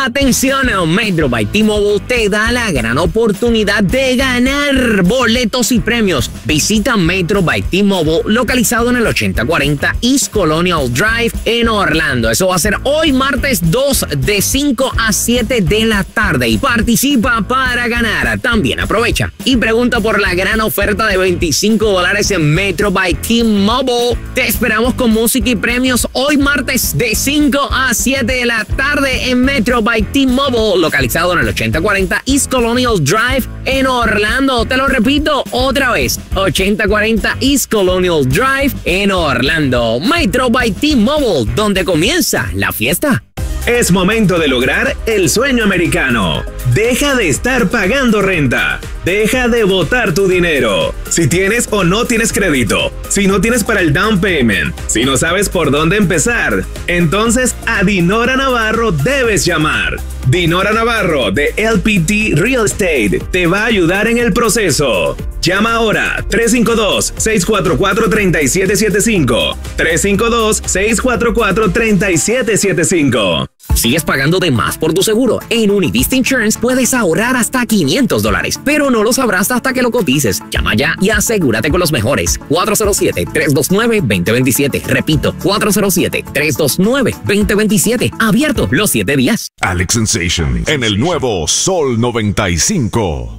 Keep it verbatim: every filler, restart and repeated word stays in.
Atención, Metro by T-Mobile te da la gran oportunidad de ganar boletos y premios. Visita Metro by T-Mobile localizado en el ochenta cuarenta East Colonial Drive en Orlando. Eso va a ser hoy martes dos de cinco a siete de la tarde y participa para ganar. También aprovecha y pregunta por la gran oferta de veinticinco dólares en Metro by T-Mobile. Te esperamos con música y premios hoy martes de cinco a siete de la tarde en Metro by T-Mobile, localizado en el ochenta cuarenta East Colonial Drive en Orlando. Te lo repito otra vez, ochenta cuarenta East Colonial Drive en Orlando. Metro by T-Mobile, donde comienza la fiesta. Es momento de lograr el sueño americano. Deja de estar pagando renta. Deja de botar tu dinero. Si tienes o no tienes crédito, si no tienes para el down payment, si no sabes por dónde empezar, entonces a Dinora Navarro debes llamar. Dinora Navarro de L P T Real Estate te va a ayudar en el proceso. Llama ahora tres cinco dos, seis cuatro cuatro, tres siete siete cinco. tres cinco dos, seis cuatro cuatro, tres siete siete cinco. ¿Sigues pagando de más por tu seguro? En Univista Insurance puedes ahorrar hasta quinientos dólares, pero no lo sabrás hasta que lo cotices. Llama ya y asegúrate con los mejores. cuatro cero siete, tres dos nueve, dos cero dos siete. Repito, cuatro cero siete, tres dos nueve, dos cero dos siete. Abierto los siete días. Alex Sensation en el nuevo Sol noventa y cinco.